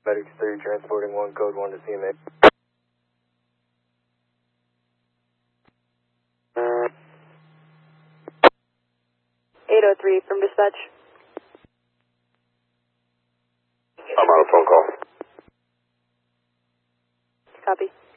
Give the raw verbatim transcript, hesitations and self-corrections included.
Medics three transporting one, code one to C M A. eight oh three from dispatch. I'm on a phone call. Copy.